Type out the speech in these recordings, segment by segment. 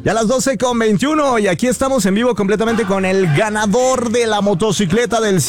Ya a las 12:21 y aquí estamos en vivo completamente con el ganador de la motocicleta del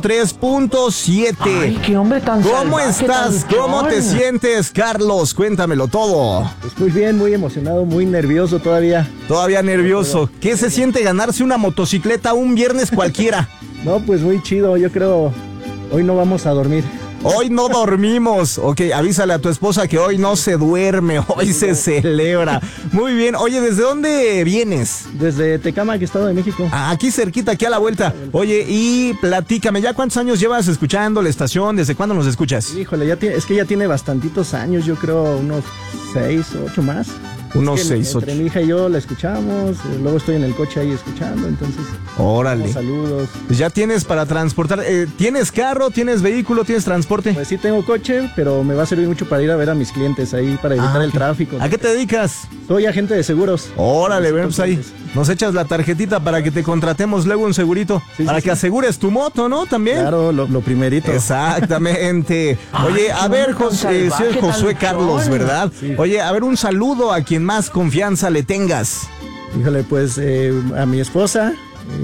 103.7. Ay, qué hombre tan ¿Cómo salvaje, estás? tan ¿Cómo te luchón. sientes, Carlos? Cuéntamelo todo. Pues muy bien, muy emocionado, muy nervioso todavía. Todavía nervioso. ¿Qué se siente ganarse una motocicleta un viernes cualquiera? No, pues muy chido, yo creo hoy no vamos a dormir. Hoy no dormimos. Ok, avísale a tu esposa que hoy no se duerme, hoy se celebra. Muy bien. Oye, ¿desde dónde vienes? Desde Tecámac, Estado de México. Aquí cerquita, aquí a la vuelta. Oye, y platícame, ¿ya cuántos años llevas escuchando la estación? ¿Desde cuándo nos escuchas? Híjole, es que ya tiene bastantitos años, yo creo unos 6 o 8 más. Unos Es que 6, 8. Entre mi hija y yo la escuchamos, luego estoy en el coche ahí escuchando, entonces... Órale. Saludos. Pues ya tienes para transportar. ¿Tienes carro, tienes vehículo, tienes transporte? Pues sí tengo coche, pero me va a servir mucho para ir a ver a mis clientes ahí, para evitar el ok. tráfico. ¿A qué te dedicas? Soy agente de seguros. Órale, bueno, pues ahí nos echas la tarjetita para que te contratemos luego un segurito. Sí, para sí, que sí. asegures tu moto, ¿no? También. Claro, lo primerito. Exactamente. Oye, a ver, José, sí es Josué Carlos, ¿verdad? Sí. Oye, a ver, un saludo a quien más confianza le tengas. Híjole, pues a mi esposa,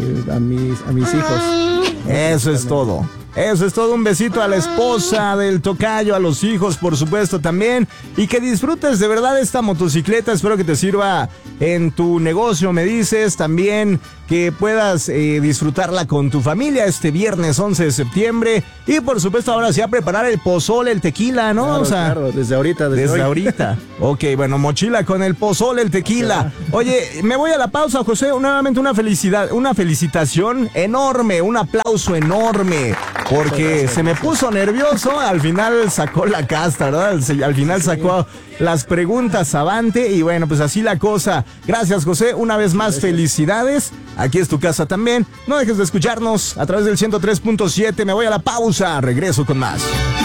a mis hijos. Eso es todo. Eso es todo. Un besito a la esposa del tocayo, a los hijos, por supuesto, también. Y que disfrutes de verdad esta motocicleta. Espero que te sirva en tu negocio, me dices. También que puedas disfrutarla con tu familia este viernes 11 de septiembre. Y por supuesto, ahora sí a preparar el pozole, el tequila, ¿no? Claro, O sea, claro, desde ahorita. desde hoy. ahorita. Ok, bueno, mochila con el pozole, el tequila. Oye, me voy a la pausa, José. Nuevamente una felicitación enorme, un aplauso enorme. Porque se me puso nervioso, al final sacó la casta, ¿verdad? Al final sacó las preguntas avante y bueno, pues así la cosa. Gracias, José. Una vez más, felicidades. Aquí es tu casa también. No dejes de escucharnos a través del 103.7. Me voy a la pausa. Regreso con más.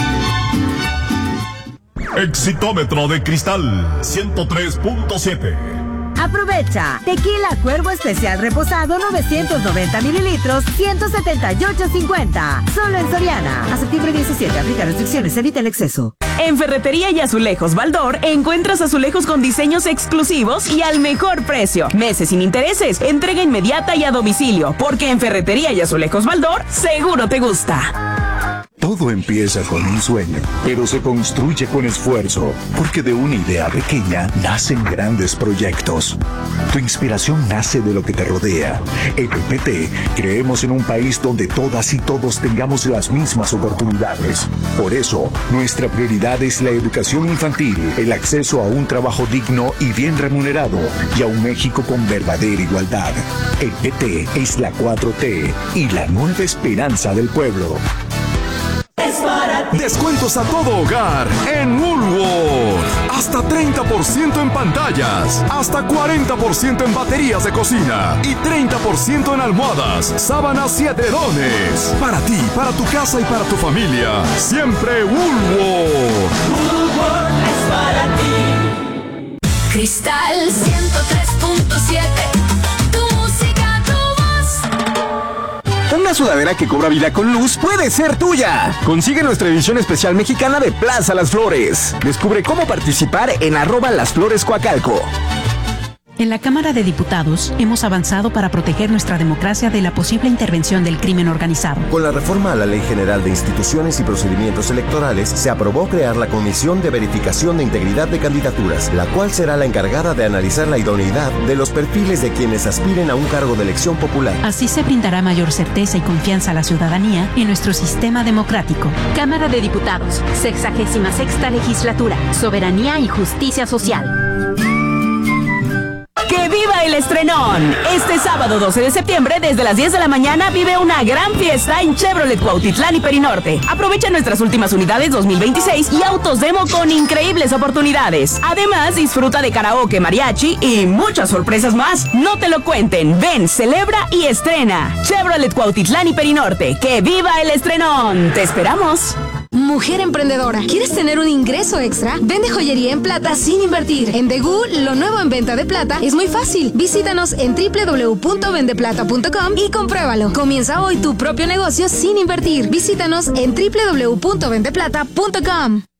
Exitómetro de cristal 103.7. Aprovecha. Tequila Cuervo Especial Reposado 990 mililitros, 178.50. Solo en Soriana. A septiembre 17. Aplica restricciones. Evita el exceso. En Ferretería y Azulejos Baldor encuentras azulejos con diseños exclusivos y al mejor precio. Meses sin intereses, entrega inmediata y a domicilio. Porque en Ferretería y Azulejos Baldor seguro te gusta. Todo empieza con un sueño, pero se construye con esfuerzo, porque de una idea pequeña nacen grandes proyectos. Tu inspiración nace de lo que te rodea. En PT creemos en un país donde todas y todos tengamos las mismas oportunidades. Por eso, nuestra prioridad es la educación infantil, el acceso a un trabajo digno y bien remunerado, y a un México con verdadera igualdad. El PT es la 4T y la nueva esperanza del pueblo. Descuentos a todo hogar en Woolworth. Hasta 30% en pantallas, hasta 40% en baterías de cocina y 30% en almohadas, sábanas y edredones. Para ti, para tu casa y para tu familia, siempre Woolworth. Woolworth es para ti. Cristal 103.7. Una sudadera que cobra vida con luz puede ser tuya. Consigue nuestra edición especial mexicana de Plaza Las Flores. Descubre cómo participar en @LasFloresCoacalco. En la Cámara de Diputados hemos avanzado para proteger nuestra democracia de la posible intervención del crimen organizado. Con la reforma a la Ley General de Instituciones y Procedimientos Electorales, se aprobó crear la Comisión de Verificación de Integridad de Candidaturas, la cual será la encargada de analizar la idoneidad de los perfiles de quienes aspiren a un cargo de elección popular. Así se brindará mayor certeza y confianza a la ciudadanía en nuestro sistema democrático. Cámara de Diputados, 66ª Legislatura, Soberanía y Justicia Social. ¡Que viva el estrenón! Este sábado 12 de septiembre, desde las 10 de la mañana, vive una gran fiesta en Chevrolet Cuautitlán y Perinorte. Aprovecha nuestras últimas unidades 2026 y autos demo con increíbles oportunidades. Además, disfruta de karaoke, mariachi y muchas sorpresas más. No te lo cuenten. Ven, celebra y estrena. Chevrolet Cuautitlán y Perinorte. ¡Que viva el estrenón! ¡Te esperamos! Mujer emprendedora, ¿quieres tener un ingreso extra? Vende joyería en plata sin invertir. En Degú, lo nuevo en venta de plata es muy fácil. Visítanos en www.vendeplata.com y compruébalo. Comienza hoy tu propio negocio sin invertir. Visítanos en www.vendeplata.com.